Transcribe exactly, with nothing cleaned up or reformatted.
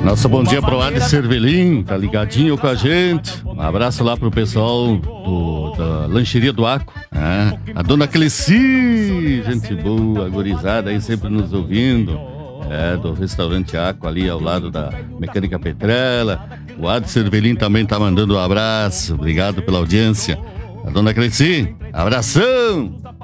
Nosso bom dia pro Adi Cervelim, tá ligadinho com a gente. Um abraço lá pro pessoal do, da Lancheria do Aco, né? A dona Cleci, gente boa, gurizada aí sempre nos ouvindo. É, do restaurante Aco ali ao lado da Mecânica Petrella. O Adi Cervelim também tá mandando um abraço. Obrigado pela audiência. A dona Cleci, abração!